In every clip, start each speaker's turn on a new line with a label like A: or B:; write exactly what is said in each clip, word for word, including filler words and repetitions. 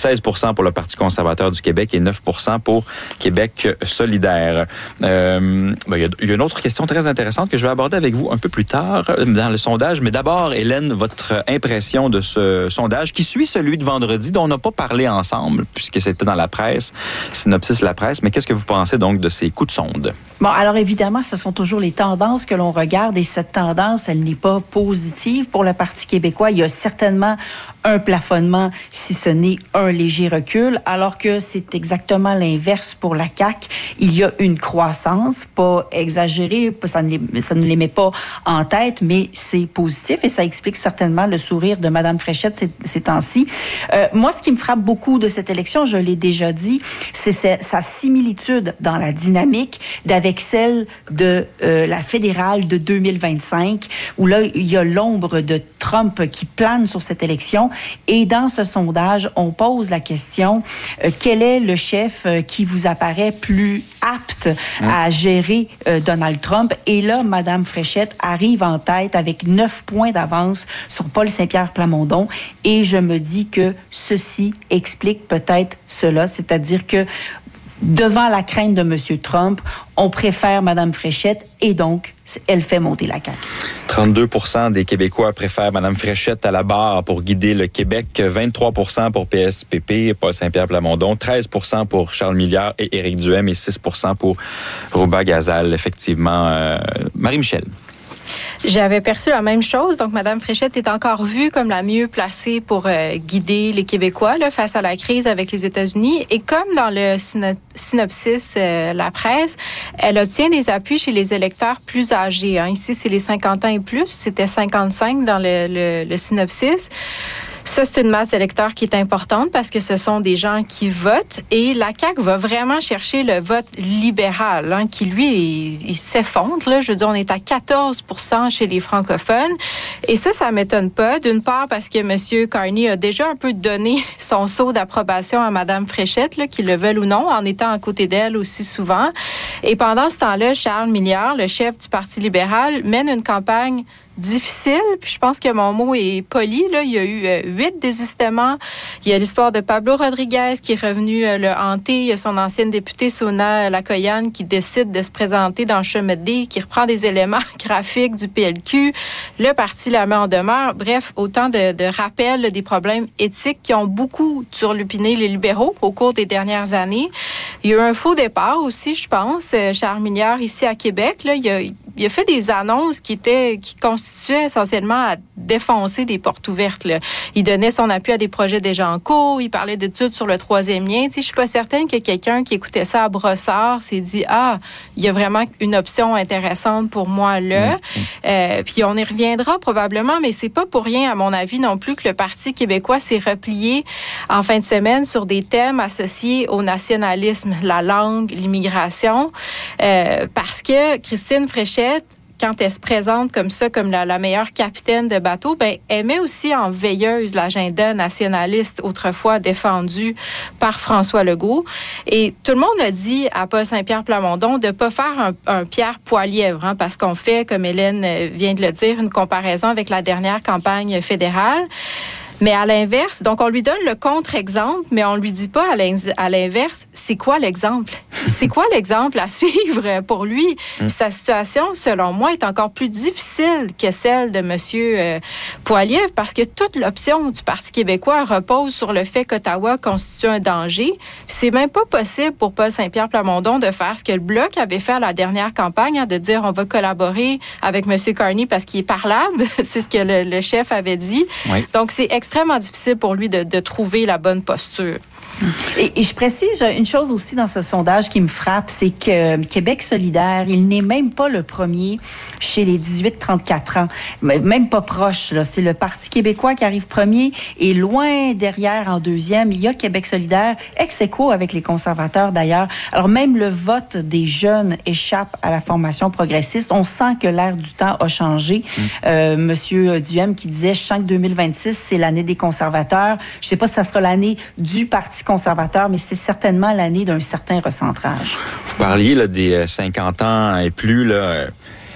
A: seize pour cent pour le Parti conservateur du Québec et neuf pour cent pour Québec solidaire. Euh, ben, il, y a, il y a une autre question très intéressante que je vais aborder avec vous un peu plus tard dans le sondage. Mais d'abord, Hélène, votre impression de ce sondage qui suit celui de vendredi, dont on n'a pas parlé ensemble, puisque c'était dans la presse, Synopsis La Presse. Mais qu'est-ce que vous pensez donc de ces coups de sonde?
B: Bon, alors évidemment, ce sont toujours les tendances que l'on regarde et cette tendance, elle n'est pas positive pour le Parti québécois. Il y a certainement un plafonnement, si ce n'est un léger recul, alors que c'est exactement l'inverse pour la C A Q. Il y a une croissance, pas exagérée, ça ne les, ça ne les met pas en tête, mais c'est positif et ça explique certainement le sourire de Mme Fréchette ces, ces temps-ci. Euh, moi, ce qui me frappe beaucoup de cette élection, je l'ai déjà dit, c'est sa, sa similitude dans la dynamique d'avec celle de euh, la fédérale de deux mille vingt-cinq, où là, il y a l'ombre de Trump qui plane sur cette élection. Et dans ce sondage, on pose la question, euh, quel est le chef euh, qui vous apparaît plus apte mmh. à gérer euh, Donald Trump? Et là, Mme Fréchette arrive en tête avec neuf points d'avance sur Paul Saint-Pierre Plamondon. Et je me dis que ceci explique peut-être cela, c'est-à-dire que devant la crainte de M. Trump, on préfère Mme Fréchette et donc, elle fait monter la C A Q.
A: trente-deux pour cent des Québécois préfèrent Mme Fréchette à la barre pour guider le Québec, vingt-trois pour cent pour P S P P, Paul Saint-Pierre Plamondon, treize pour cent pour Charles Milliard et Éric Duhem et six pour cent pour Rouba Gazal. Effectivement, euh, Marie-Michel.
C: J'avais perçu la même chose. Donc, Mme Fréchette est encore vue comme la mieux placée pour euh, guider les Québécois là, face à la crise avec les États-Unis. Et comme dans le syno- synopsis euh, La Presse, elle obtient des appuis chez les électeurs plus âgés. Hein. Ici, c'est les cinquante ans et plus. C'était cinquante-cinq dans le, le, le synopsis. Ça, c'est une masse d'électeurs qui est importante parce que ce sont des gens qui votent et la C A Q va vraiment chercher le vote libéral, hein, qui, lui, il, il s'effondre. Là. Je veux dire, on est à quatorze pour cent chez les francophones. Et ça, ça ne m'étonne pas. D'une part, parce que M. Carney a déjà un peu donné son sceau d'approbation à Mme Fréchette, là, qu'ils le veulent ou non, en étant à côté d'elle aussi souvent. Et pendant ce temps-là, Charles Milliard, le chef du Parti libéral, mène une campagne difficile, puis je pense que mon mot est poli. Là. Il y a eu euh, huit désistements. Il y a l'histoire de Pablo Rodriguez qui est revenu euh, le hanter. Il y a son ancienne députée Sona Lakoyan qui décide de se présenter dans Chemin-D, qui reprend des éléments graphiques du P L Q. Le parti la met en demeure. Bref, autant de, de rappels là, des problèmes éthiques qui ont beaucoup turlupiné les libéraux au cours des dernières années. Il y a eu un faux départ aussi, je pense. Charles Milliard, ici à Québec, là, il a, il a fait des annonces qui étaient qui constituaient essentiellement à défoncer des portes ouvertes. Là. Il donnait son appui à des projets déjà en cours, il parlait d'études sur le troisième lien. Tu sais, je suis pas certaine que quelqu'un qui écoutait ça à brossard s'est dit « Ah, il y a vraiment une option intéressante pour moi là. Mmh. » euh, Puis on y reviendra probablement, mais c'est pas pour rien, à mon avis, non plus que le Parti québécois s'est replié en fin de semaine sur des thèmes associés au nationalisme, la langue, l'immigration, euh, parce que Christine Fréchette, quand elle se présente comme ça, comme la, la meilleure capitaine de bateau, ben, elle met aussi en veilleuse l'agenda nationaliste autrefois défendu par François Legault. Et tout le monde a dit à Paul Saint-Pierre Plamondon de ne pas faire un, un Pierre Poilievre, hein, parce qu'on fait, comme Hélène vient de le dire, une comparaison avec la dernière campagne fédérale. Mais à l'inverse, donc on lui donne le contre-exemple, mais on lui dit pas à l'inverse, c'est quoi l'exemple? C'est quoi l'exemple à suivre pour lui? Mmh. Sa situation, selon moi, est encore plus difficile que celle de M. Euh, Poilievre parce que toute l'option du Parti québécois repose sur le fait qu'Ottawa constitue un danger. C'est même pas possible pour Paul Saint-Pierre Plamondon de faire ce que le Bloc avait fait à la dernière campagne, hein, de dire on va collaborer avec M. Carney parce qu'il est parlable. C'est ce que le, le chef avait dit. Oui. Donc, c'est extrêmement difficile pour lui de, de trouver la bonne posture.
B: Et, et je précise une chose aussi dans ce sondage qui me frappe, c'est que Québec solidaire, il n'est même pas le premier chez les dix-huit trente-quatre ans, même pas proche. Là. C'est le Parti québécois qui arrive premier et loin derrière en deuxième, il y a Québec solidaire, ex-aequo avec les conservateurs d'ailleurs. Alors même le vote des jeunes échappe à la formation progressiste. On sent que l'air du temps a changé. Mmh. Euh, Monsieur Duhem qui disait, je sens que deux mille vingt-six, c'est l'année des conservateurs. Je sais pas si ça sera l'année du Parti conservateur, mais c'est certainement l'année d'un certain recentrage.
A: Vous parliez là, des cinquante ans et plus, là.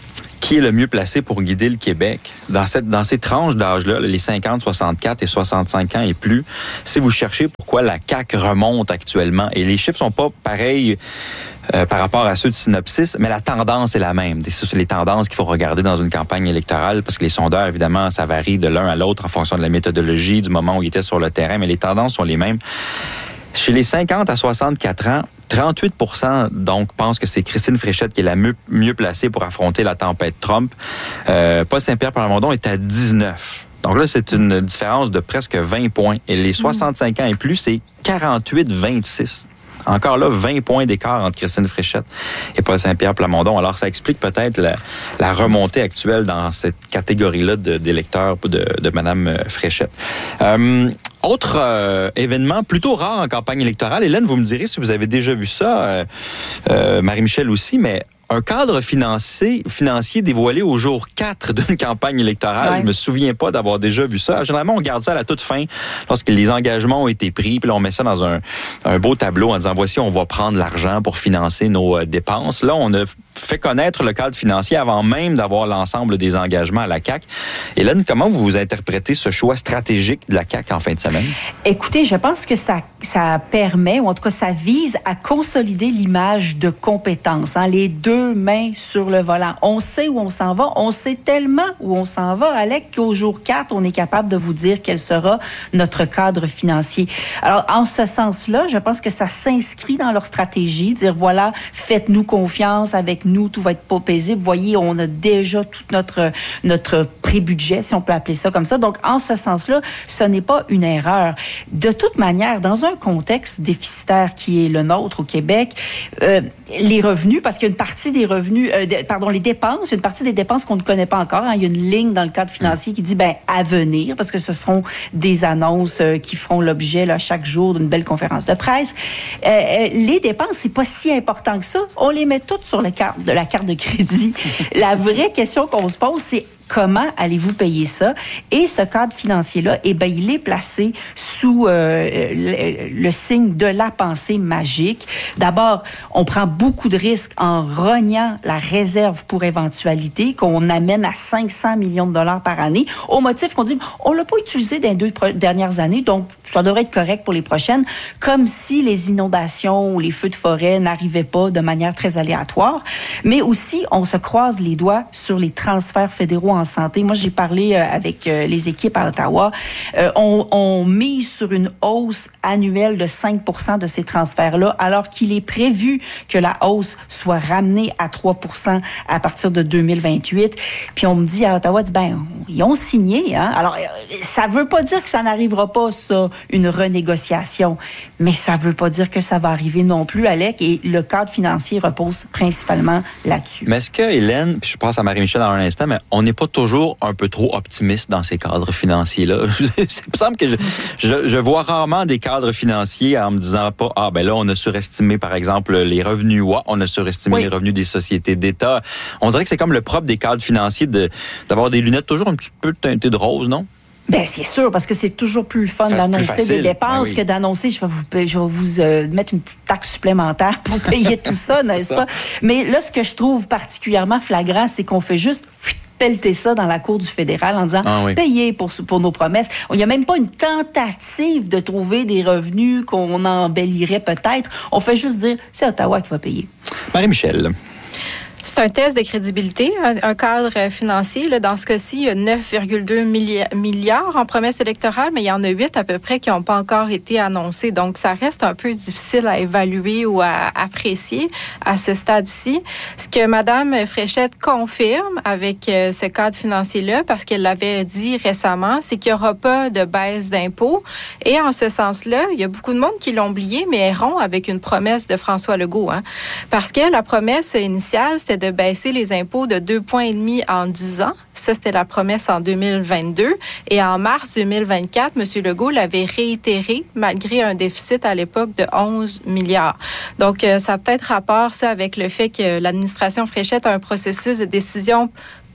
A: qui est le mieux placé pour guider le Québec dans cette dans ces tranches d'âge-là, les cinquante, soixante-quatre et soixante-cinq ans et plus, si vous cherchez pourquoi la C A Q remonte actuellement, et les chiffres sont pas pareils Euh, par rapport à ceux de Synopsis, mais la tendance est la même. C'est les tendances qu'il faut regarder dans une campagne électorale, parce que les sondeurs, évidemment, ça varie de l'un à l'autre en fonction de la méthodologie, du moment où ils étaient sur le terrain, mais les tendances sont les mêmes. Chez les cinquante à soixante-quatre ans, trente-huit pour cent donc pensent que c'est Christine Fréchette qui est la mieux, mieux placée pour affronter la tempête Trump. Euh, Paul Saint-Pierre Plamondon est à dix-neuf. Donc là, c'est une différence de presque vingt points. Et les soixante-cinq ans et plus, c'est quarante-huit vingt-six. Encore là, vingt points d'écart entre Christine Fréchette et Paul Saint-Pierre Plamondon. Alors, ça explique peut-être la, la remontée actuelle dans cette catégorie-là de, d'électeurs de, de Mme Fréchette. Euh, autre euh, événement plutôt rare en campagne électorale. Hélène, vous me direz si vous avez déjà vu ça, euh, euh, Marie-Michel aussi, mais un cadre financier, financier dévoilé au jour quatre d'une campagne électorale. Ouais. Je me souviens pas d'avoir déjà vu ça. Généralement, on garde ça à la toute fin, lorsque les engagements ont été pris, puis là, on met ça dans un, un beau tableau en disant, voici, on va prendre l'argent pour financer nos euh, dépenses. Là, on a fait connaître le cadre financier avant même d'avoir l'ensemble des engagements à la C A Q. Hélène, comment vous interprétez ce choix stratégique de la C A Q en fin de semaine?
B: Écoutez, je pense que ça, ça permet, ou en tout cas, ça vise à consolider l'image de compétence, hein, les deux mains sur le volant. On sait où on s'en va. On sait tellement où on s'en va, Alec, qu'au jour quatre, on est capable de vous dire quel sera notre cadre financier. Alors, en ce sens-là, je pense que ça s'inscrit dans leur stratégie, dire, voilà, faites-nous confiance, avec nous, tout va être pas paisible. Vous voyez, on a déjà tout notre, notre pré-budget, si on peut appeler ça comme ça. Donc, en ce sens-là, ce n'est pas une erreur. De toute manière, dans un contexte déficitaire qui est le nôtre au Québec, euh, les revenus, parce qu'il y a une partie des revenus, euh, de, pardon, les dépenses, une partie des dépenses qu'on ne connaît pas encore. Hein. Il y a une ligne dans le cadre financier qui dit, ben, à venir, parce que ce seront des annonces euh, qui feront l'objet, là, chaque jour d'une belle conférence de presse. Euh, euh, les dépenses, c'est pas si important que ça. On les met toutes sur le carte, de la carte de crédit. La vraie question qu'on se pose, c'est comment allez-vous payer ça? Et ce cadre financier-là, eh bien, il est placé sous euh, le, le signe de la pensée magique. D'abord, on prend beaucoup de risques en rognant la réserve pour éventualité qu'on amène à cinq cents millions de dollars par année, au motif qu'on dit, on l'a pas utilisé dans les deux dernières années, donc ça devrait être correct pour les prochaines, comme si les inondations ou les feux de forêt n'arrivaient pas de manière très aléatoire. Mais aussi, on se croise les doigts sur les transferts fédéraux en santé. Moi, j'ai parlé euh, avec euh, les équipes à Ottawa. Euh, on, on mise sur une hausse annuelle de cinq pour cent de ces transferts-là, alors qu'il est prévu que la hausse soit ramenée à trois pour cent à partir de deux mille vingt-huit. Puis on me dit à Ottawa, dit, ben, ils ont signé. Hein? Alors, ça veut pas dire que ça n'arrivera pas, ça, une renégociation, mais ça veut pas dire que ça va arriver non plus, Alec, et le cadre financier repose principalement là-dessus.
A: Mais est-ce que, Hélène, puis je passe à Marie-Michel dans un instant, mais on n'est pas toujours un peu trop optimiste dans ces cadres financiers-là? Il me semble que je, je, je vois rarement des cadres financiers en me disant pas, ah ben là, on a surestimé, par exemple, les revenus, ouais, on a surestimé oui. les revenus des sociétés d'État. On dirait que c'est comme le propre des cadres financiers de, d'avoir des lunettes toujours un petit peu teintées de rose, non?
B: Bien, c'est sûr, parce que c'est toujours plus le fun enfin, d'annoncer des dépenses ben oui. que d'annoncer, je vais vous, je vais vous euh, mettre une petite taxe supplémentaire pour payer tout ça, n'est-ce pas? Mais là, ce que je trouve particulièrement flagrant, c'est qu'on fait juste pelleter ça dans la cour du fédéral en disant ah, oui. payez pour, pour nos promesses. Il n'y a même pas une tentative de trouver des revenus qu'on embellirait peut-être. On fait juste dire, c'est Ottawa qui va payer.
A: Marie-Michel.
C: C'est un test de crédibilité, un, un cadre financier. Là, dans ce cas-ci, il y a neuf virgule deux milliards en promesses électorales, mais il y en a huit à peu près qui n'ont pas encore été annoncés. Donc, ça reste un peu difficile à évaluer ou à apprécier à ce stade-ci. Ce que Mme Fréchette confirme avec euh, ce cadre financier-là, parce qu'elle l'avait dit récemment, c'est qu'il n'y aura pas de baisse d'impôts. Et en ce sens-là, il y a beaucoup de monde qui l'ont oublié, mais elle rompt avec une promesse de François Legault. Hein, parce que la promesse initiale, c'était de baisser les impôts de deux virgule cinq points en dix ans. Ça, c'était la promesse en deux mille vingt-deux. Et en mars deux mille vingt-quatre, M. Legault l'avait réitéré, malgré un déficit à l'époque de onze milliards. Donc, euh, ça a peut-être rapport, ça, avec le fait que l'administration Fréchette a un processus de décision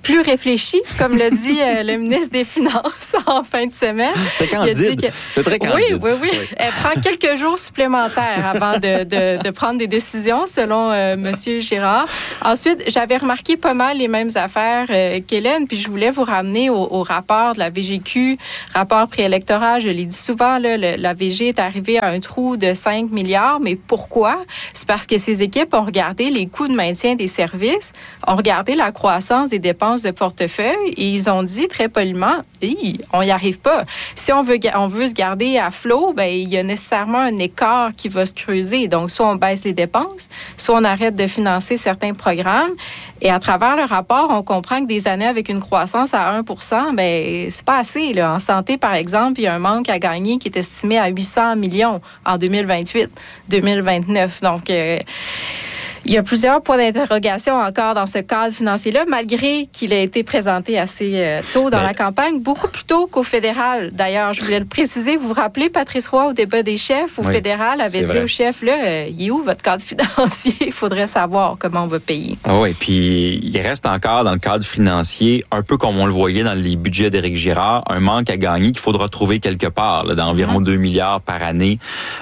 C: plus réfléchie, comme l'a dit euh, le ministre des Finances en fin de semaine.
A: C'est candide. Que... C'est très candide.
C: Oui, oui, oui, oui. Elle prend quelques jours supplémentaires avant de, de, de prendre des décisions, selon euh, M. Girard. Ensuite, j'avais remarqué pas mal les mêmes affaires euh, qu'Hélène, puis je voulais vous ramener au, au rapport de la V G Q, rapport préélectoral. Je l'ai dit souvent, là, le, la V G est arrivée à un trou de cinq milliards, mais pourquoi? C'est parce que ces équipes ont regardé les coûts de maintien des services, ont regardé la croissance des dépenses de portefeuille et ils ont dit très poliment, hey, on n'y arrive pas. Si on veut, on veut se garder à flot, ben, il y a nécessairement un écart qui va se creuser. Donc, soit on baisse les dépenses, soit on arrête de financer certains programmes. Et à travers le rapport, on comprend que des années avec une croissance à un pour cent, ben, c'est pas assez, là. En santé, par exemple, il y a un manque à gagner qui est estimé à huit cents millions en deux mille vingt-huit deux mille vingt-neuf. Donc, euh, il y a plusieurs points d'interrogation encore dans ce cadre financier-là, malgré qu'il a été présenté assez euh, tôt dans ben, la campagne, beaucoup plus tôt qu'au fédéral. D'ailleurs, je voulais le préciser, vous vous rappelez, Patrice Roy, au débat des chefs, au oui, fédéral, avait dit vrai. Au chef, là, euh, il est où votre cadre financier? Il faudrait savoir comment on va payer.
A: Ah oui, puis il reste encore dans le cadre financier, un peu comme on le voyait dans les budgets d'Éric Girard, un manque à gagner qu'il faudra trouver quelque part, là, d'environ mmh. deux milliards par année.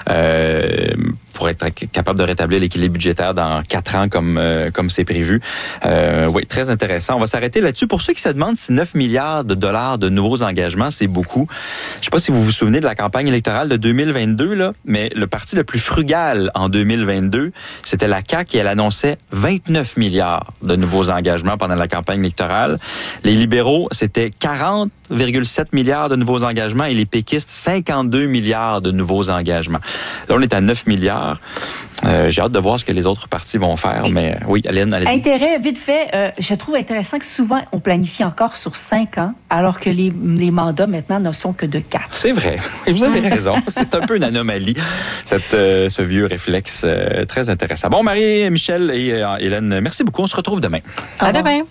A: Euh, pour être capable de rétablir l'équilibre budgétaire dans quatre ans comme euh, comme c'est prévu. Euh, oui, très intéressant. On va s'arrêter là-dessus. Pour ceux qui se demandent si neuf milliards de dollars de nouveaux engagements, c'est beaucoup. Je ne sais pas si vous vous souvenez de la campagne électorale de deux mille vingt-deux, là, mais le parti le plus frugal en deux mille vingt-deux, c'était la C A Q et elle annonçait vingt-neuf milliards de nouveaux engagements pendant la campagne électorale. Les libéraux, c'était quarante virgule sept milliards de nouveaux engagements et les péquistes, cinquante-deux milliards de nouveaux engagements. Là, on est à neuf milliards. Euh, j'ai hâte de voir ce que les autres partis vont faire, mais euh, oui, Hélène, allez-y.
B: Intérêt, vite fait, euh, je trouve intéressant que souvent, on planifie encore sur cinq ans, alors que les, les mandats, maintenant, ne sont que de quatre.
A: C'est vrai. Vous avez raison. C'est un peu une anomalie, cette, euh, ce vieux réflexe euh, très intéressant. Bon, Marie, Michel et euh, Hélène, merci beaucoup. On se retrouve demain.
C: À demain.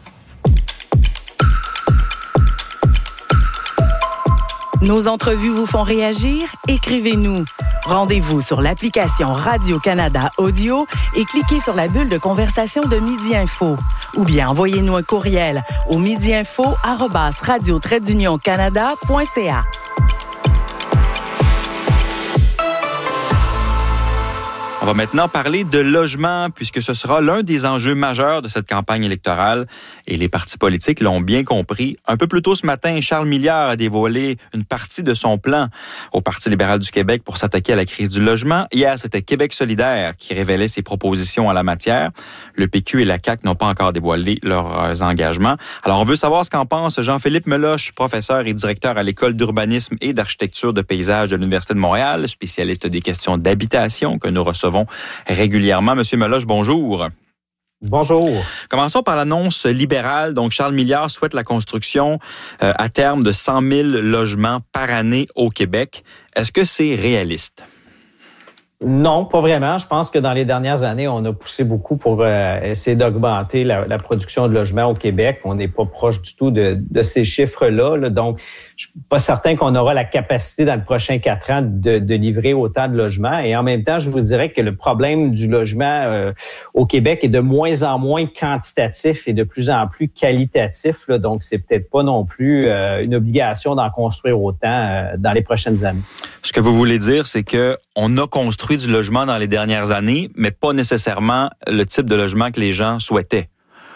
D: Nos entrevues vous font réagir? Écrivez-nous. Rendez-vous sur l'application Radio-Canada Audio et cliquez sur la bulle de conversation de Midi Info. Ou bien envoyez-nous un courriel au midiinfo arobase radio trait d'union canada point c a.
A: On va maintenant parler de logement, puisque ce sera l'un des enjeux majeurs de cette campagne électorale. Et les partis politiques l'ont bien compris. Un peu plus tôt ce matin, Charles Milliard a dévoilé une partie de son plan au Parti libéral du Québec pour s'attaquer à la crise du logement. Hier, c'était Québec solidaire qui révélait ses propositions en la matière. Le P Q et la C A Q n'ont pas encore dévoilé leurs engagements. Alors, on veut savoir ce qu'en pense Jean-Philippe Meloche, professeur et directeur à l'École d'urbanisme et d'architecture de paysage de l'Université de Montréal, spécialiste des questions d'habitation que nous recevons régulièrement. Monsieur Meloche, bonjour.
E: Bonjour.
A: Commençons par l'annonce libérale. Donc, Charles Milliard souhaite la construction euh, à terme de cent mille logements par année au Québec. Est-ce que c'est réaliste?
E: Non, pas vraiment. Je pense que dans les dernières années, on a poussé beaucoup pour euh, essayer d'augmenter la, la production de logements au Québec. On n'est pas proche du tout de, de ces chiffres-là. Là. Donc, je suis pas certain qu'on aura la capacité dans les prochains quatre ans de, de livrer autant de logements. Et en même temps, je vous dirais que le problème du logement euh, au Québec est de moins en moins quantitatif et de plus en plus qualitatif. Là. Donc, c'est peut-être pas non plus euh, une obligation d'en construire autant euh, dans les prochaines années.
A: Ce que vous voulez dire, c'est que on a construit du logement dans les dernières années, mais pas nécessairement le type de logement que les gens souhaitaient.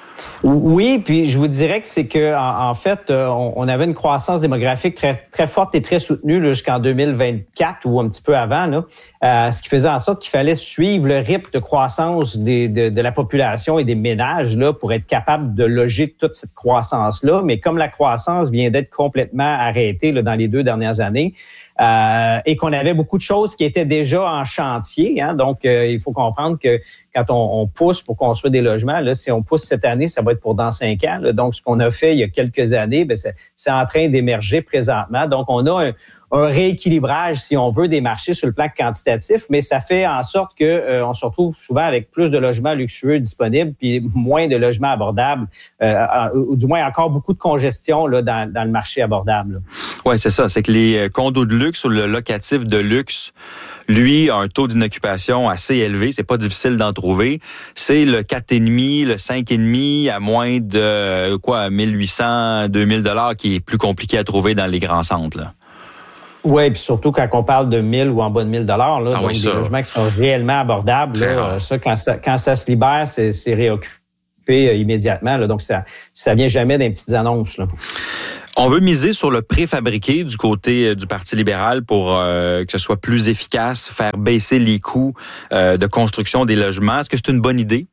E: Oui, puis je vous dirais que c'est que en, en fait, on, on avait une croissance démographique très très forte et très soutenue là, jusqu'en deux mille vingt-quatre ou un petit peu avant, là, euh, ce qui faisait en sorte qu'il fallait suivre le rythme de croissance des, de, de la population et des ménages là pour être capable de loger toute cette croissance-là. Mais comme la croissance vient d'être complètement arrêtée là, dans les deux dernières années, Euh, et qu'on avait beaucoup de choses qui étaient déjà en chantier. Hein, donc, euh, il faut comprendre que quand on, on pousse pour construire des logements, là, si on pousse cette année, ça va être pour dans cinq ans. Là. Donc, ce qu'on a fait il y a quelques années, bien, c'est, c'est en train d'émerger présentement. Donc, on a un, un rééquilibrage, si on veut, des marchés sur le plan quantitatif, mais ça fait en sorte que euh, on se retrouve souvent avec plus de logements luxueux disponibles puis moins de logements abordables, euh, ou du moins encore beaucoup de congestion là, dans, dans le marché abordable.
A: Oui, c'est ça. C'est que les condos de luxe ou le locatif de luxe, lui, a un taux d'inoccupation assez élevé. C'est pas difficile d'en trouver. C'est le quatre virgule cinq, le cinq virgule cinq à moins de quoi, mille huit cents, deux mille dollars qui est plus compliqué à trouver dans les grands centres, là.
E: Oui, puis surtout quand on parle de mille ou en bas de mille dollars, là,
A: ah
E: donc
A: oui,
E: des
A: ça.
E: logements qui sont réellement abordables, là, ça, quand ça, quand ça se libère, c'est, c'est réoccupé euh, immédiatement. Là, donc, ça ça vient jamais des petites annonces, là.
A: On veut miser sur le préfabriqué du côté du Parti libéral pour euh, que ce soit plus efficace, faire baisser les coûts euh, de construction des logements. Est-ce que c'est une bonne idée?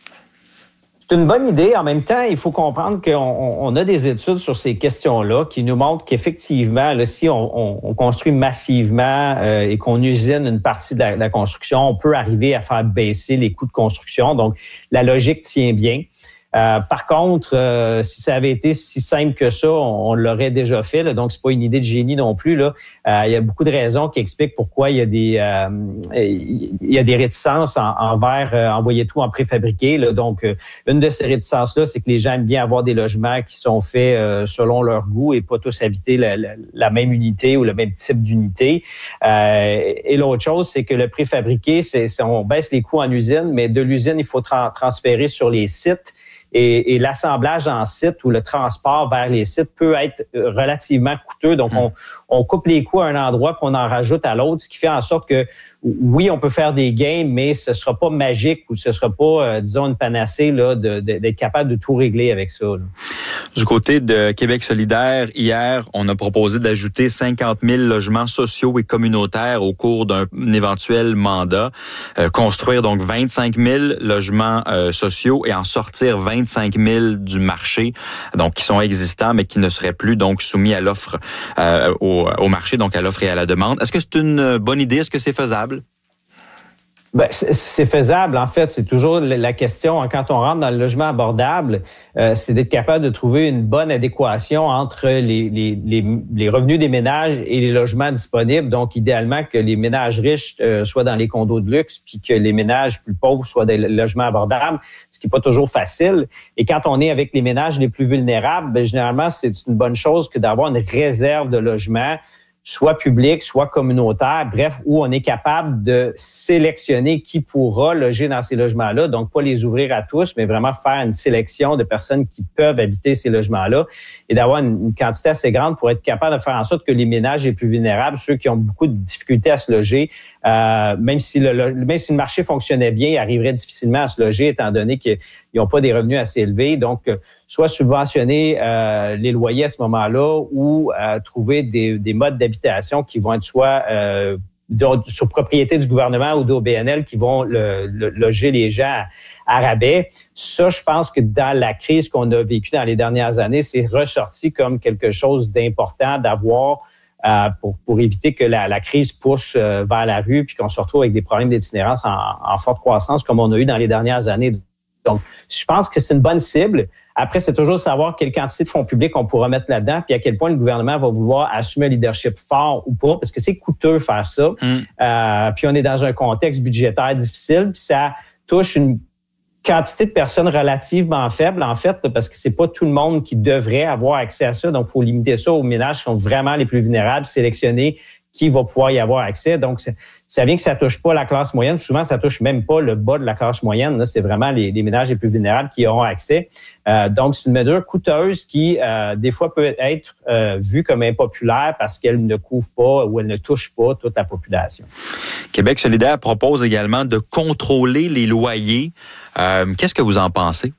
E: C'est une bonne idée. En même temps, il faut comprendre qu'on on a des études sur ces questions-là qui nous montrent qu'effectivement, là, si on, on, on construit massivement euh, et qu'on usine une partie de la, de la construction, on peut arriver à faire baisser les coûts de construction. Donc, la logique tient bien. Euh, par contre, euh, si ça avait été si simple que ça, on, on l'aurait déjà fait. Là, donc, c'est pas une idée de génie non plus. Là, euh, il y a beaucoup de raisons qui expliquent pourquoi il y a des euh, il y a des réticences en, envers euh, envoyer tout en préfabriqué. Là. Donc, euh, une de ces réticences-là, c'est que les gens aiment bien avoir des logements qui sont faits euh, selon leur goût et pas tous habiter la, la, la même unité ou le même type d'unité. Euh, et l'autre chose, c'est que le préfabriqué, c'est, c'est on baisse les coûts en usine, mais de l'usine, il faut tra- transférer sur les sites. Et, et l'assemblage en site ou le transport vers les sites peut être relativement coûteux. Donc, on, on coupe les coûts à un endroit puis on en rajoute à l'autre, ce qui fait en sorte que, oui, on peut faire des gains, mais ce sera pas magique ou ce sera pas, euh, disons, une panacée là, de, de, d'être capable de tout régler avec ça, là.
A: Du côté de Québec solidaire, hier, on a proposé d'ajouter cinquante mille logements sociaux et communautaires au cours d'un éventuel mandat. Euh, construire donc vingt-cinq mille logements euh, sociaux et en sortir vingt-cinq mille du marché, donc qui sont existants, mais qui ne seraient plus donc soumis à l'offre euh, au, au marché, donc à l'offre et à la demande. Est-ce que c'est une bonne idée? Est-ce que c'est faisable?
E: Ben, c'est faisable. En fait, c'est toujours la question. Quand on rentre dans le logement abordable, euh, c'est d'être capable de trouver une bonne adéquation entre les, les, les, les revenus des ménages et les logements disponibles. Donc, idéalement, que les ménages riches euh, soient dans les condos de luxe, puis que les ménages plus pauvres soient des logements abordables, ce qui n'est pas toujours facile. Et quand on est avec les ménages les plus vulnérables, ben, généralement, c'est une bonne chose que d'avoir une réserve de logements, soit public, soit communautaire, bref, où on est capable de sélectionner qui pourra loger dans ces logements-là. Donc, pas les ouvrir à tous, mais vraiment faire une sélection de personnes qui peuvent habiter ces logements-là et d'avoir une, une quantité assez grande pour être capable de faire en sorte que les ménages les plus vulnérables, ceux qui ont beaucoup de difficultés à se loger, euh, même si le, le, même si le marché fonctionnait bien, ils arriveraient difficilement à se loger étant donné qu'ils n'ont pas des revenus assez élevés. Donc, soit subventionner euh, les loyers à ce moment-là ou euh, trouver des, des modes d'habitation qui vont être soit euh, sur propriété du gouvernement ou d'O B N L qui vont le, le, loger les gens à, à rabais. Ça, je pense que dans la crise qu'on a vécue dans les dernières années, c'est ressorti comme quelque chose d'important d'avoir euh, pour, pour éviter que la, la crise pousse euh, vers la rue puis qu'on se retrouve avec des problèmes d'itinérance en, en forte croissance comme on a eu dans les dernières années. Donc, je pense que c'est une bonne cible. Après, c'est toujours savoir quelle quantité de fonds publics on pourra mettre là-dedans, puis à quel point le gouvernement va vouloir assumer un leadership fort ou pas, parce que c'est coûteux faire ça. Mm. Euh, puis on est dans un contexte budgétaire difficile, puis ça touche une quantité de personnes relativement faible, en fait, parce que c'est pas tout le monde qui devrait avoir accès à ça. Donc, il faut limiter ça aux ménages qui sont vraiment les plus vulnérables, sélectionner qui va pouvoir y avoir accès. Donc, ça vient que ça touche pas la classe moyenne. Souvent, ça touche même pas le bas de la classe moyenne. Là, c'est vraiment les, les ménages les plus vulnérables qui auront accès. Euh, donc, c'est une mesure coûteuse qui, euh, des fois, peut être euh, vue comme impopulaire parce qu'elle ne couvre pas ou elle ne touche pas toute la population.
A: Québec solidaire propose également de contrôler les loyers. Euh, qu'est-ce que vous en pensez?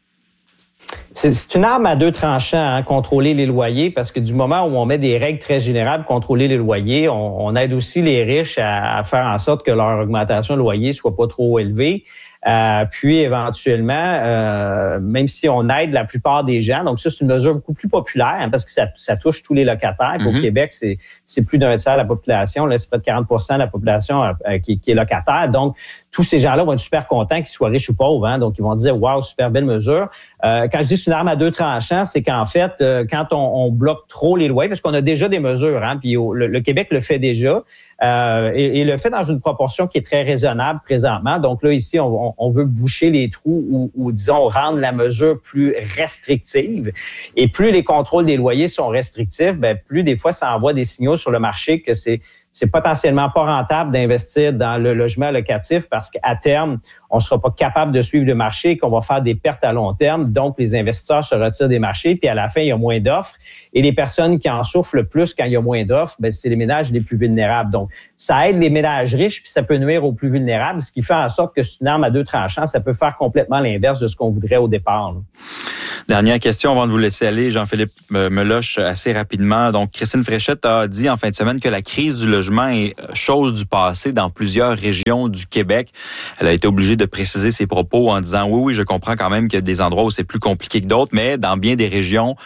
E: C'est une arme à deux tranchants, hein, contrôler les loyers, parce que du moment où on met des règles très générales, contrôler les loyers, on, on aide aussi les riches à, à faire en sorte que leur augmentation de loyer soit pas trop élevée. Euh, puis éventuellement, euh, même si on aide la plupart des gens, donc ça c'est une mesure beaucoup plus populaire hein, parce que ça, ça touche tous les locataires. Puis mm-hmm. Au Québec, c'est, c'est plus d'un tiers de la population, là c'est près de quarante pour cent de la population euh, qui, qui est locataire. Donc tous ces gens-là vont être super contents qu'ils soient riches ou pauvres. Hein, donc ils vont dire waouh, super belle mesure. Euh, quand je dis c'est une arme à deux tranchants, c'est qu'en fait euh, quand on, on bloque trop les loyers, parce qu'on a déjà des mesures, hein, puis au, le, le Québec le fait déjà. Euh, et, et le fait dans une proportion qui est très raisonnable présentement. Donc là, ici, on, on veut boucher les trous ou, ou, disons, rendre la mesure plus restrictive. Et plus les contrôles des loyers sont restrictifs, bien, plus des fois, ça envoie des signaux sur le marché que c'est c'est potentiellement pas rentable d'investir dans le logement locatif parce qu'à terme, on sera pas capable de suivre le marché, qu'on va faire des pertes à long terme. Donc, les investisseurs se retirent des marchés, puis à la fin, il y a moins d'offres. Et les personnes qui en souffrent le plus quand il y a moins d'offres, bien, c'est les ménages les plus vulnérables. Donc, ça aide les ménages riches, puis ça peut nuire aux plus vulnérables, ce qui fait en sorte que c'est une arme à deux tranchants. Ça peut faire complètement l'inverse de ce qu'on voudrait au départ. Là.
A: Dernière question avant de vous laisser aller, Jean-Philippe Meloche, assez rapidement. Donc, Christine Fréchette a dit en fin de semaine que la crise du logement est chose du passé dans plusieurs régions du Québec. Elle a été obligée de préciser ses propos en disant oui, oui, je comprends quand même qu'il y a des endroits où c'est plus compliqué que d'autres, mais dans bien des régions,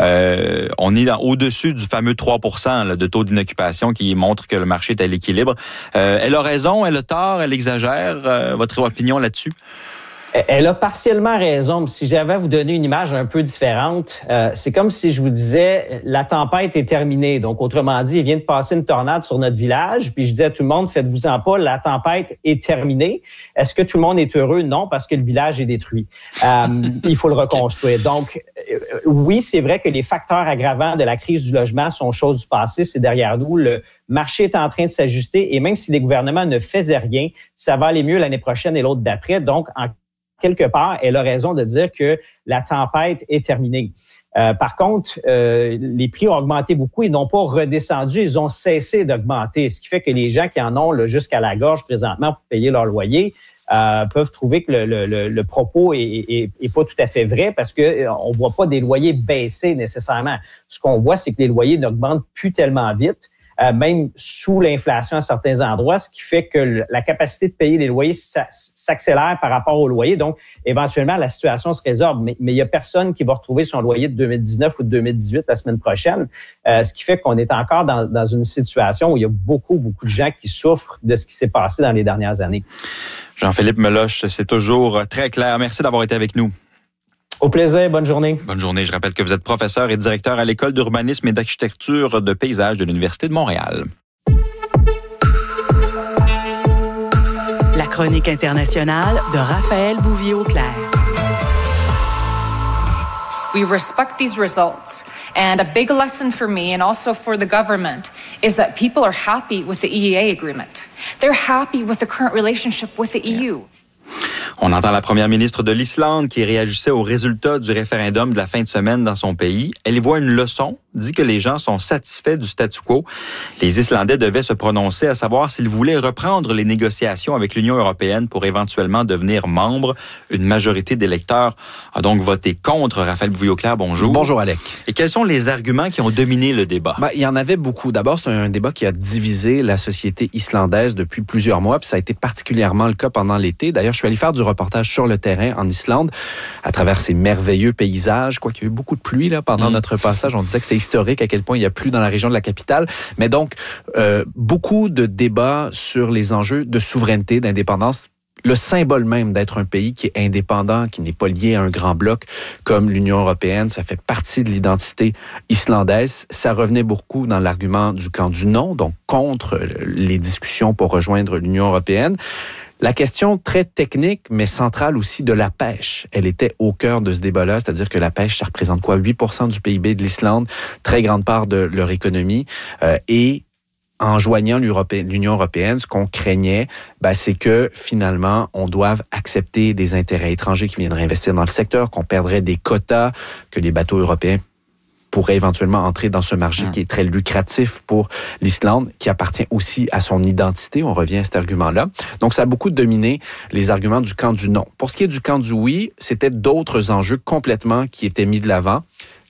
A: euh, on est dans, au-dessus du fameux trois pour cent là, de taux d'inoccupation qui montre que le marché est à l'équilibre. Euh, elle a raison, elle a tort, elle exagère. Euh, votre opinion là-dessus?
E: Elle a partiellement raison. Si j'avais à vous donner une image un peu différente, euh, c'est comme si je vous disais la tempête est terminée. Donc, autrement dit, il vient de passer une tornade sur notre village. Puis je disais à tout le monde, faites-vous-en pas, la tempête est terminée. Est-ce que tout le monde est heureux? Non, parce que le village est détruit. Euh, il faut le reconstruire. Donc, euh, oui, c'est vrai que les facteurs aggravants de la crise du logement sont choses du passé. C'est derrière nous. Le marché est en train de s'ajuster. Et même si les gouvernements ne faisaient rien, ça va aller mieux l'année prochaine et l'autre d'après. Donc, en quelque part, elle a raison de dire que la tempête est terminée. Euh, par contre, euh, les prix ont augmenté beaucoup et n'ont pas redescendu. Ils ont cessé d'augmenter, ce qui fait que les gens qui en ont là, jusqu'à la gorge présentement pour payer leur loyer euh, peuvent trouver que le, le, le propos est, est, est pas tout à fait vrai parce que on voit pas des loyers baisser nécessairement. Ce qu'on voit, c'est que les loyers n'augmentent plus tellement vite. Euh, même sous l'inflation à certains endroits, ce qui fait que la capacité de payer les loyers s'accélère par rapport aux loyers. Donc, éventuellement, la situation se résorbe. Mais, mais il n'y a personne qui va retrouver son loyer de deux mille dix-neuf ou de deux mille dix-huit la semaine prochaine, euh, ce qui fait qu'on est encore dans, dans une situation où il y a beaucoup, beaucoup de gens qui souffrent de ce qui s'est passé dans les dernières années.
A: Jean-Philippe Meloche, c'est toujours très clair. Merci d'avoir été avec nous.
E: Au plaisir, bonne journée.
A: Bonne journée. Je rappelle que vous êtes professeur et directeur à l'École d'urbanisme et d'architecture de paysage de l'Université de Montréal.
D: La chronique internationale de Raphaël Bouvier-Auclair.
F: We respect these results. And a big lesson for me and also for the government is that people are happy with the E E A agreement. They're happy with the current relationship with the E U.
A: On entend la première ministre de l'Islande qui réagissait aux résultats du référendum de la fin de semaine dans son pays. Elle y voit une leçon, dit que les gens sont satisfaits du statu quo. Les Islandais devaient se prononcer à savoir s'ils voulaient reprendre les négociations avec l'Union européenne pour éventuellement devenir membre. Une majorité d'électeurs a donc voté contre. Raphaël Bouvier-Auclair, bonjour.
G: Bonjour, Alec.
A: Et quels sont les arguments qui ont dominé le débat?
G: Ben, il y en avait beaucoup. D'abord, c'est un débat qui a divisé la société islandaise depuis plusieurs mois, puis ça a été particulièrement le cas pendant l'été. D'ailleurs, je suis allé faire du reportage sur le terrain en Islande à travers ces merveilleux paysages. Quoi qu'il y a eu beaucoup de pluie là, pendant mmh. notre passage, on disait que c'est historique à quel point il y a plu dans la région de la capitale. Mais donc, euh, beaucoup de débats sur les enjeux de souveraineté, d'indépendance. Le symbole même d'être un pays qui est indépendant, qui n'est pas lié à un grand bloc comme l'Union européenne, ça fait partie de l'identité islandaise. Ça revenait beaucoup dans l'argument du camp du non, donc contre les discussions pour rejoindre l'Union européenne. La question très technique, mais centrale aussi de la pêche, elle était au cœur de ce débat-là, c'est-à-dire que la pêche, ça représente quoi? huit pour cent du P I B de l'Islande, très grande part de leur économie, euh, et en joignant l'Union européenne, ce qu'on craignait, ben, c'est que finalement, on doive accepter des intérêts étrangers qui viendraient investir dans le secteur, qu'on perdrait des quotas, que les bateaux européens pourrait éventuellement entrer dans ce marché mmh. qui est très lucratif pour l'Islande, qui appartient aussi à son identité. On revient à cet argument-là. Donc, ça a beaucoup dominé les arguments du camp du non. Pour ce qui est du camp du oui, c'était d'autres enjeux complètement qui étaient mis de l'avant.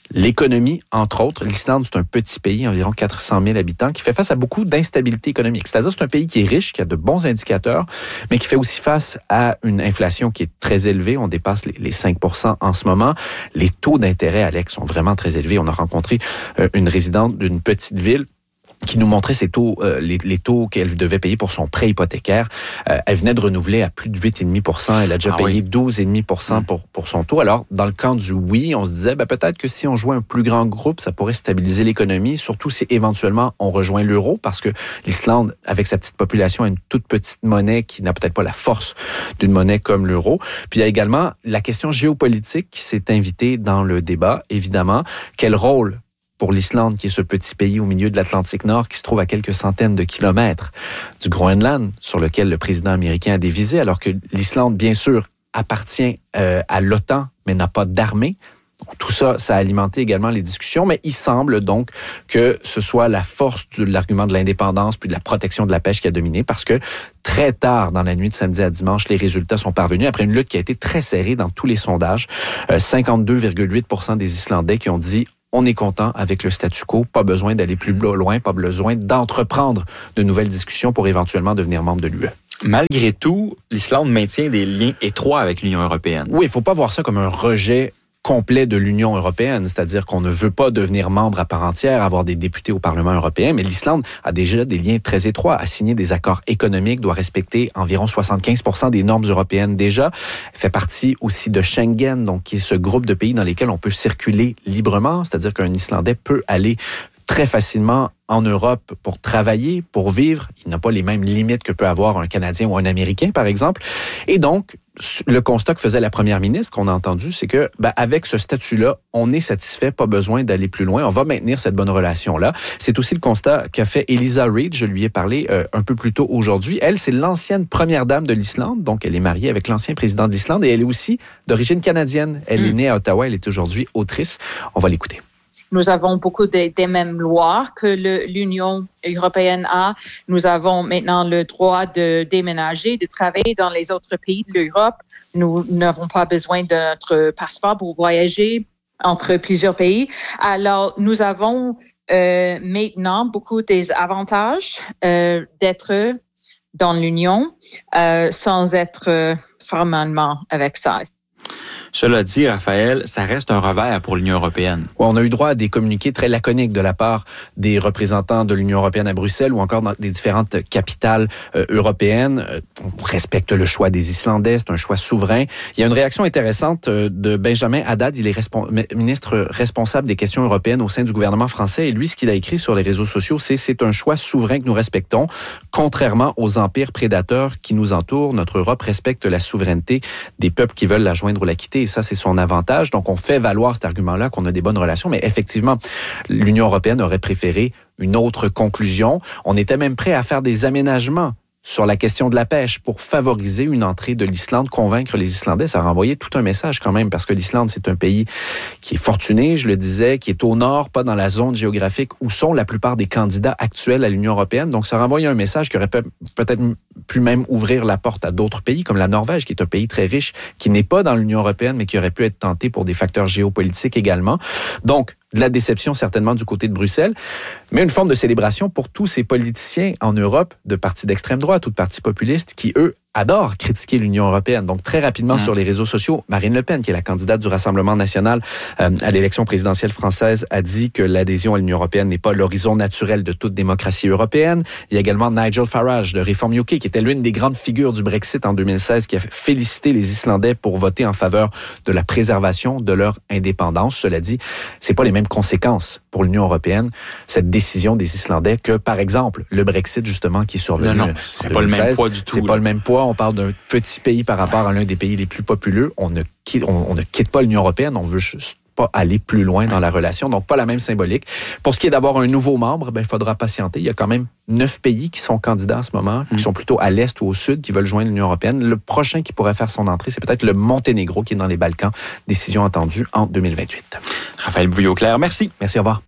G: L'économie, entre autres. L'Islande, c'est un petit pays, environ quatre cent mille habitants, qui fait face à beaucoup d'instabilité économique. C'est-à-dire c'est un pays qui est riche, qui a de bons indicateurs, mais qui fait aussi face à une inflation qui est très élevée. On dépasse les, les cinq pour cent en ce moment. Les taux d'intérêt, Alex, sont vraiment très élevés. On a rencontré euh, une résidente d'une petite ville qui nous montrait ses taux, euh, les, les taux qu'elle devait payer pour son prêt hypothécaire. Euh, elle venait de renouveler à plus de huit virgule cinq pour cent. Elle a déjà ah payé oui. douze virgule cinq pour cent pour, pour son taux. Alors, dans le camp du oui, on se disait, ben, peut-être que si on jouait un plus grand groupe, ça pourrait stabiliser l'économie, surtout si éventuellement on rejoint l'euro, parce que l'Islande, avec sa petite population, a une toute petite monnaie qui n'a peut-être pas la force d'une monnaie comme l'euro. Puis il y a également la question géopolitique qui s'est invitée dans le débat, évidemment. Quel rôle pour l'Islande, qui est ce petit pays au milieu de l'Atlantique Nord, qui se trouve à quelques centaines de kilomètres du Groenland, sur lequel le président américain a dévisé, alors que l'Islande, bien sûr, appartient euh, à l'OTAN, mais n'a pas d'armée. Tout ça, ça a alimenté également les discussions, mais il semble donc que ce soit la force de l'argument de l'indépendance puis de la protection de la pêche qui a dominé, parce que très tard dans la nuit de samedi à dimanche, les résultats sont parvenus après une lutte qui a été très serrée dans tous les sondages. Euh, cinquante-deux virgule huit pour cent des Islandais qui ont dit on est content avec le statu quo, pas besoin d'aller plus loin, pas besoin d'entreprendre de nouvelles discussions pour éventuellement devenir membre de l'U E.
A: Malgré tout, l'Islande maintient des liens étroits avec l'Union européenne.
G: Oui, il ne faut pas voir ça comme un rejet complet de l'Union européenne, c'est-à-dire qu'on ne veut pas devenir membre à part entière, avoir des députés au Parlement européen, mais l'Islande a déjà des liens très étroits, a signé des accords économiques, doit respecter environ soixante-quinze pour cent des normes européennes déjà, fait partie aussi de Schengen, donc qui est ce groupe de pays dans lesquels on peut circuler librement, c'est-à-dire qu'un Islandais peut aller très facilement en Europe pour travailler, pour vivre. Il n'a pas les mêmes limites que peut avoir un Canadien ou un Américain, par exemple. Et donc, le constat que faisait la première ministre, qu'on a entendu, c'est que, ben, avec ce statut-là, on est satisfait, pas besoin d'aller plus loin. On va maintenir cette bonne relation-là. C'est aussi le constat qu'a fait Eliza Reid. Je lui ai parlé euh, un peu plus tôt aujourd'hui. Elle, c'est l'ancienne première dame de l'Islande. Donc, elle est mariée avec l'ancien président de l'Islande et elle est aussi d'origine canadienne. Elle mmh. est née à Ottawa. Elle est aujourd'hui autrice. On va l'écouter.
H: Nous avons beaucoup de, des mêmes lois que le, l'Union européenne a. Nous avons maintenant le droit de déménager, de travailler dans les autres pays de l'Europe. Nous n'avons pas besoin de notre passeport pour voyager entre plusieurs pays. Alors, nous avons euh, maintenant beaucoup des avantages euh, d'être dans l'Union euh, sans être formellement avec ça.
A: Cela dit, Raphaël, ça reste un revers pour l'Union européenne.
G: Ouais, on a eu droit à des communiqués très laconiques de la part des représentants de l'Union européenne à Bruxelles ou encore dans des différentes capitales euh, européennes. Euh, on respecte le choix des Islandais, c'est un choix souverain. Il y a une réaction intéressante euh, de Benjamin Haddad, il est respons- ministre responsable des questions européennes au sein du gouvernement français. Et lui, ce qu'il a écrit sur les réseaux sociaux, c'est « C'est un choix souverain que nous respectons. Contrairement aux empires prédateurs qui nous entourent, notre Europe respecte la souveraineté des peuples qui veulent la joindre ou la quitter. » Et ça, c'est son avantage. Donc, on fait valoir cet argument-là qu'on a des bonnes relations. Mais effectivement, l'Union européenne aurait préféré une autre conclusion. On était même prêt à faire des aménagements sur la question de la pêche pour favoriser une entrée de l'Islande, convaincre les Islandais. Ça renvoyait tout un message quand même, parce que l'Islande, c'est un pays qui est fortuné, je le disais, qui est au nord, pas dans la zone géographique où sont la plupart des candidats actuels à l'Union européenne. Donc, ça renvoyait un message qui aurait peut-être pu même ouvrir la porte à d'autres pays, comme la Norvège, qui est un pays très riche, qui n'est pas dans l'Union européenne, mais qui aurait pu être tenté pour des facteurs géopolitiques également. Donc, de la déception certainement du côté de Bruxelles, mais une forme de célébration pour tous ces politiciens en Europe de partis d'extrême droite ou de partis populistes qui, eux, adorent critiquer l'Union européenne. Donc, très rapidement mmh. sur les réseaux sociaux, Marine Le Pen, qui est la candidate du Rassemblement national euh, à l'élection présidentielle française, a dit que l'adhésion à l'Union européenne n'est pas l'horizon naturel de toute démocratie européenne. Il y a également Nigel Farage de Reform U K, qui était l'une des grandes figures du Brexit en deux mille seize, qui a félicité les Islandais pour voter en faveur de la préservation de leur indépendance. Cela dit, c'est pas les mêmes conséquences pour l'Union européenne, cette décision des Islandais, que, par exemple, le Brexit, justement, qui est survenu.
A: Non, non, c'est pas le même poids du tout.
G: C'est là. Pas le même poids. On parle d'un petit pays par rapport à l'un des pays les plus populeux. On ne quitte, on, on ne quitte pas l'Union européenne. On veut juste pas aller plus loin dans la relation. Donc, pas la même symbolique. Pour ce qui est d'avoir un nouveau membre, ben, il faudra patienter. Il y a quand même neuf pays qui sont candidats en ce moment, mmh. qui sont plutôt à l'est ou au sud, qui veulent joindre l'Union européenne. Le prochain qui pourrait faire son entrée, c'est peut-être le Monténégro, qui est dans les Balkans. Décision attendue en deux mille vingt-huit.
A: Raphaël Bouillot-Clair, merci.
G: Merci, au revoir.